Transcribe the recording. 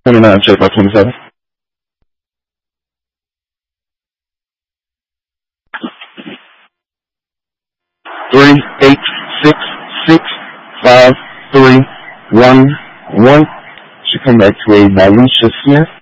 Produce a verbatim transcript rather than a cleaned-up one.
twenty-nine, check by twenty-seven. Three, eight, six, six, five, three, one, one. Should come back to a Nalisha Smith.